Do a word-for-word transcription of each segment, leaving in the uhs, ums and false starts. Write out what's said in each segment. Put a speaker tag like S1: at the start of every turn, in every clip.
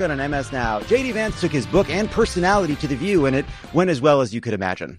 S1: On M S Now, J D Vance took his book and personality to The View, and it went as well as you could imagine.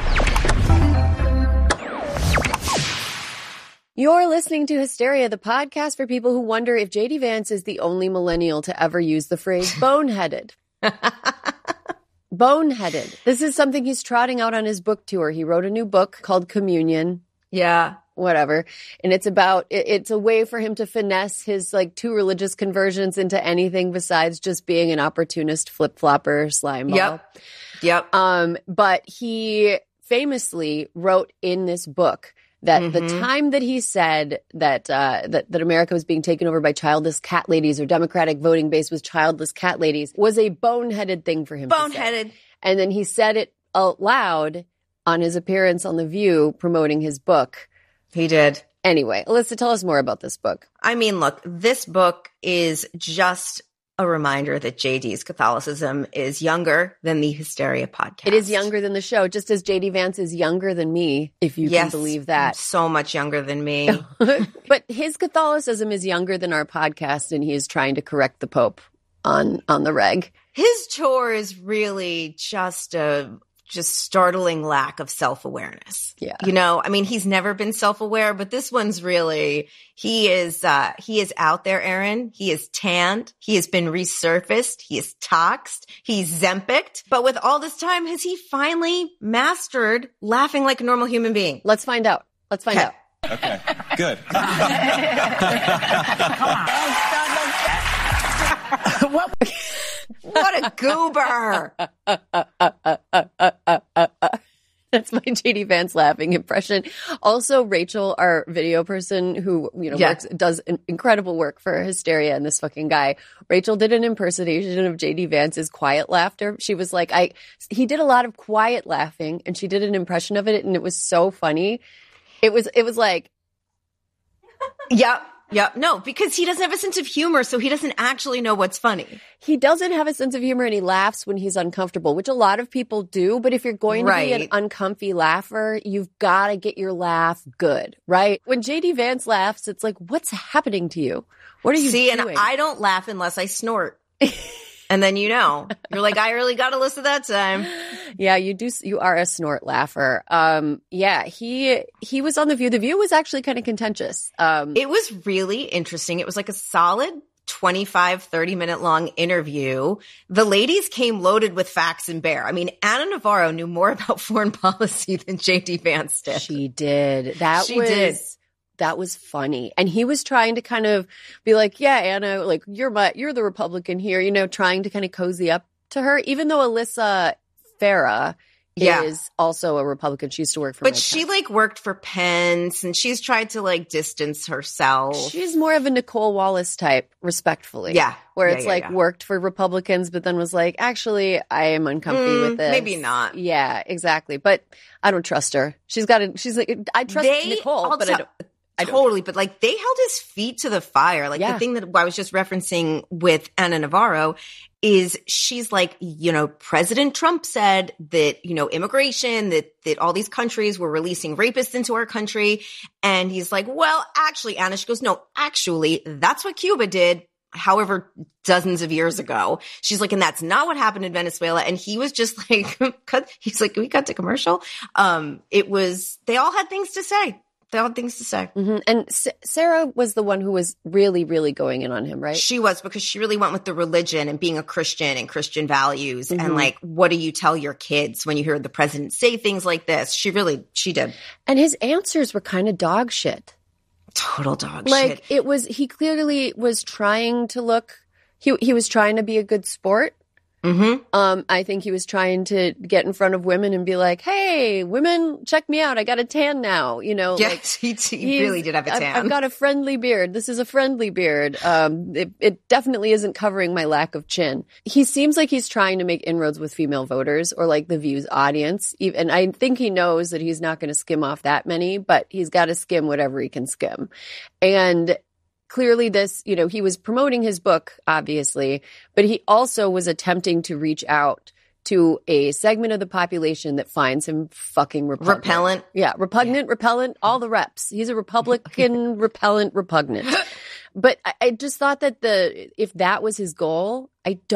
S2: You're listening to Hysteria, the podcast for people who wonder if J D Vance is the only millennial to ever use the phrase boneheaded. Boneheaded. This is something he's trotting out on his book tour. He wrote a new book called Communion.
S3: Yeah.
S2: Whatever. And it's about, it, it's a way for him to finesse his like two religious conversions into anything besides just being an opportunist flip-flopper slime ball.
S3: Yep. Yep.
S2: Um, but he famously wrote in this book that mm-hmm. the time that he said that, uh, that, that America was being taken over by childless cat ladies, or Democratic voting base was childless cat ladies, was a boneheaded thing for him
S3: Boneheaded.
S2: to say. And then he said it out loud on his appearance on The View promoting his book.
S3: He did.
S2: Anyway, Alyssa, tell us more about this book.
S3: I mean, look, this book is just a reminder that J D's Catholicism is younger than the Hysteria podcast.
S2: It is younger than the show, just as J D Vance is younger than me, if you
S3: yes,
S2: can believe that.
S3: So much younger than me.
S2: But his Catholicism is younger than our podcast, and he is trying to correct the Pope on, on the reg.
S3: His tour is really just a... just startling lack of self-awareness.
S2: Yeah.
S3: You know, I mean, he's never been self-aware, but this one's really, he is, uh, he is out there, Aaron. He is tanned. He has been resurfaced. He is toxed. He's Zempicked. But with all this time, has he finally mastered laughing like a normal human being?
S2: Let's find out. Let's find
S3: okay.
S2: out.
S4: Okay, good.
S3: what? What a goober.
S2: That's my J D Vance laughing impression. Also, Rachel, our video person who, you know,
S3: yeah.
S2: works, does an incredible work for Hysteria and this fucking guy. Rachel did an impersonation of J D Vance's quiet laughter. She was like, I, he did a lot of quiet laughing, and she did an impression of it, and it was so funny. It was, it was like,
S3: yeah. Yeah, no, because he doesn't have a sense of humor, so he doesn't actually know what's funny.
S2: He doesn't have a sense of humor, and he laughs when he's uncomfortable, which a lot of people do. But if you're going to
S3: right.
S2: be an uncomfy laugher, you've got to get your laugh good, right? When J D Vance laughs, it's like, what's happening to you? What are you
S3: See,
S2: doing?
S3: and I don't laugh unless I snort. And then, you know, you're like, I really got to listen that time.
S2: Yeah, you do. You are a snort laugher. Um, yeah, he he was on The View. The View was actually kind of contentious. Um,
S3: it was really interesting. It was like a solid twenty-five, thirty minute long interview. The ladies came loaded with facts and bear. I mean, Ana Navarro knew more about foreign policy than J D Vance did.
S2: She did. That
S3: she
S2: was.
S3: Did.
S2: That was funny. And he was trying to kind of be like, yeah, Anna, like, you're my, you're the Republican here, you know, trying to kind of cozy up to her, even though Alyssa Farah
S3: yeah.
S2: is also a Republican. She used to work for
S3: But
S2: Mike
S3: she
S2: Pence.
S3: like worked for Pence, and she's tried to like distance herself.
S2: She's more of a Nicole Wallace type, respectfully.
S3: Yeah.
S2: Where
S3: yeah,
S2: it's
S3: yeah,
S2: like
S3: yeah.
S2: worked for Republicans, but then was like, actually, I am uncomfy
S3: mm,
S2: with this.
S3: Maybe not.
S2: Yeah, exactly. But I don't trust her. She's got to, she's like, I trust
S3: They
S2: Nicole,
S3: also-
S2: but I don't. I
S3: Totally, but like they held his feet to the fire. Like
S2: yeah.
S3: the thing that I was just referencing with Ana Navarro is she's like, you know, President Trump said that, you know, immigration, that, that all these countries were releasing rapists into our country. And he's like, well, actually, Anna, she goes, no, actually, that's what Cuba did. However, dozens of years ago. She's like, and that's not what happened in Venezuela. And he was just like, cut, he's like, can we cut to commercial? Um, it was, they all had things to say. They all had things to say.
S2: Mm-hmm. And S- Sarah was the one who was really, really going in on him, right?
S3: She was, because she really went with the religion and being a Christian and Christian values.
S2: Mm-hmm.
S3: And like, what do you tell your kids when you hear the president say things like this? She really, she did.
S2: And his answers were kind of dog shit.
S3: Total dog
S2: like,
S3: shit.
S2: Like it was, he clearly was trying to look, he he was trying to be a good sport.
S3: Mm-hmm.
S2: Um, I think he was trying to get in front of women and be like, hey, women, check me out. I got a tan now. You know,
S3: yes,
S2: like,
S3: he, he really did have a tan.
S2: I've, I've got a friendly beard. This is a friendly beard. Um, it, it definitely isn't covering my lack of chin. He seems like he's trying to make inroads with female voters or like the View's audience. And I think he knows that he's not going to skim off that many, but he's got to skim whatever he can skim. And clearly this, you know, he was promoting his book, obviously, but he also was attempting to reach out to a segment of the population that finds him fucking repugnant.
S3: Repellent.
S2: Yeah, repugnant, yeah. repellent, all the reps. He's a Republican, repellent, repugnant. But I, I just thought that the if that was his goal, I don't